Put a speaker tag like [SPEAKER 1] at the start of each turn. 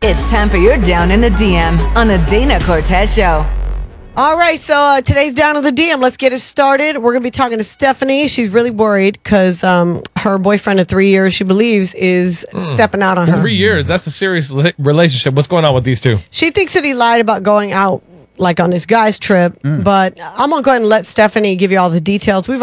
[SPEAKER 1] It's time for your Down in the DM on the Dana Cortez Show.
[SPEAKER 2] All right, so today's Down in the DM. Let's get it started. We're going to be talking to Stephanie. She's really worried because her boyfriend of 3 years, she believes, is stepping out on her.
[SPEAKER 3] 3 years. That's a serious relationship. What's going on with these two?
[SPEAKER 2] She thinks that he lied about going out, like on his guy's trip. But I'm going to go ahead and let Stephanie give you all the details. We've